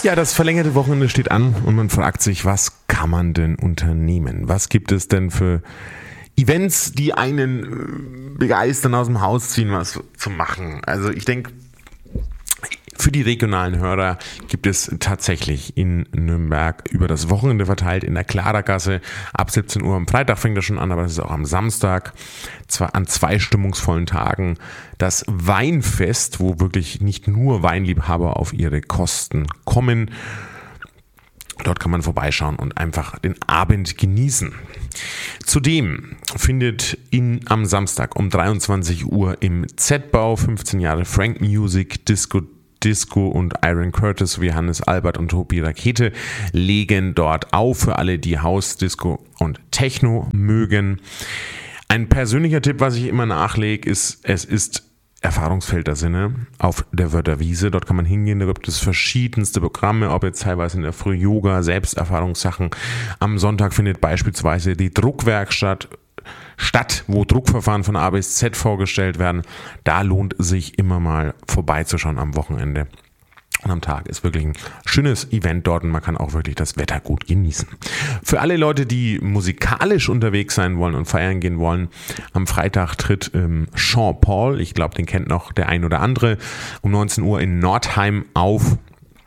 Ja, das verlängerte Wochenende steht an und man fragt sich, was kann man denn unternehmen? Was gibt es denn für Events, die einen begeistern, aus dem Haus ziehen, was zu machen? Also ich denke, für die regionalen Hörer gibt es tatsächlich in Nürnberg über das Wochenende verteilt in der Klarergasse ab 17 Uhr. Am Freitag fängt das schon an, aber das ist auch am Samstag, zwar an 2 stimmungsvollen Tagen, das Weinfest, wo wirklich nicht nur Weinliebhaber auf ihre Kosten kommen. Dort kann man vorbeischauen und einfach den Abend genießen. Zudem findet am Samstag um 23 Uhr im Z-Bau 15 Jahre Frank Music, Disco und Iron Curtis sowie Hannes Albert und Tobi Rakete legen dort auf für alle, die House, Disco und Techno mögen. Ein persönlicher Tipp, was ich immer nachlege, ist, es ist Erfahrungsfeld der Sinne auf der Wörterwiese. Dort kann man hingehen, da gibt es verschiedenste Programme, ob jetzt teilweise in der Früh Yoga, Selbsterfahrungssachen. Am Sonntag findet beispielsweise die Druckwerkstatt statt, wo Druckverfahren von A bis Z vorgestellt werden. Da lohnt sich immer mal vorbeizuschauen am Wochenende. Und am Tag ist wirklich ein schönes Event dort und man kann auch wirklich das Wetter gut genießen. Für alle Leute, die musikalisch unterwegs sein wollen und feiern gehen wollen, am Freitag tritt Sean Paul, ich glaube, den kennt noch der ein oder andere, um 19 Uhr in Nordheim auf.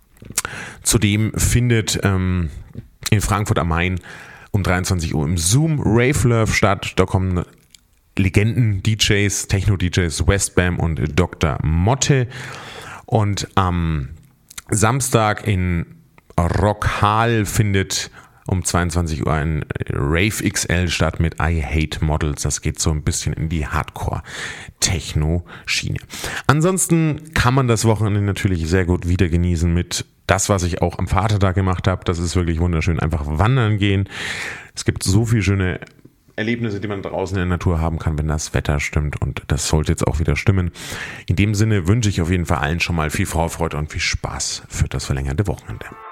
Zudem findet in Frankfurt am Main um 23 Uhr im Zoom Rave Love statt. Da kommen Legenden-DJs, Techno-DJs Westbam und Dr. Motte. Und am Samstag in Rockhall findet um 22 Uhr ein Rave XL statt mit I Hate Models. Das geht so ein bisschen in die Hardcore-Techno-Schiene. Ansonsten kann man das Wochenende natürlich sehr gut wieder genießen mit das, was ich auch am Vatertag gemacht habe. Das ist wirklich wunderschön. Einfach wandern gehen. Es gibt so viele schöne Erlebnisse, die man draußen in der Natur haben kann, wenn das Wetter stimmt, und das sollte jetzt auch wieder stimmen. In dem Sinne wünsche ich auf jeden Fall allen schon mal viel Vorfreude und viel Spaß für das verlängerte Wochenende.